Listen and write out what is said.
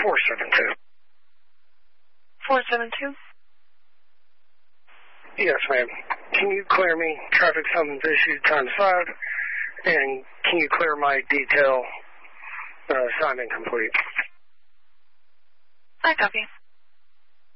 472. 472? Yes, ma'am. Can you clear me? Traffic summons issued times 5. And can you clear my detail signed and complete? I copy.